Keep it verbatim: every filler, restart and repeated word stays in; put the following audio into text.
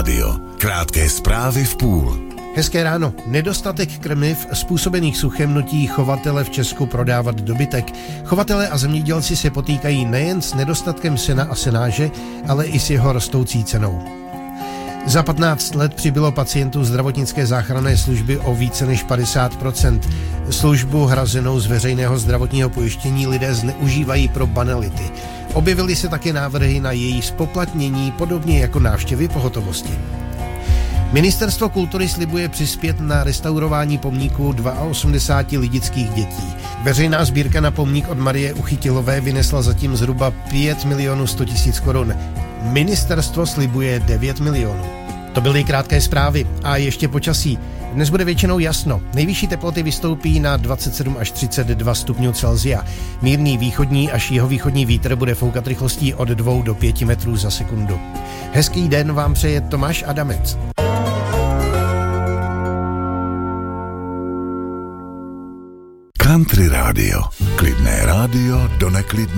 rádio. Krátké zprávy v půl. Hezké ráno. Nedostatek krmiv způsobených suchem nutí chovatele v Česku prodávat dobytek. Chovatele a zemědělci se potýkají nejen s nedostatkem sena a senáže, ale i s jeho rostoucí cenou. Za patnáct let přibylo pacientů zdravotnické záchranné služby o více než padesát procent. Službu hrazenou z veřejného zdravotního pojištění lidé zneužívají pro banality. Objevily se také návrhy na její zpoplatnění, podobně jako návštěvy pohotovosti. Ministerstvo kultury slibuje přispět na restaurování pomníku osmdesáti dvou lidických dětí. Veřejná sbírka na pomník od Marie Uchytilové vynesla zatím zhruba pět milionů sto tisíc korun. Ministerstvo slibuje devět milionů. To byly krátké zprávy a ještě počasí. Dnes bude většinou jasno. Nejvyšší teploty vystoupí na dvacet sedm až třicet dva stupňů Celsia. Mírný východní až jihovýchodní vítr bude foukat rychlostí od dvou do pěti metrů za sekundu. Hezký den vám přeje Tomáš Adamec. Country rádio. Klidné rádio do neklidné.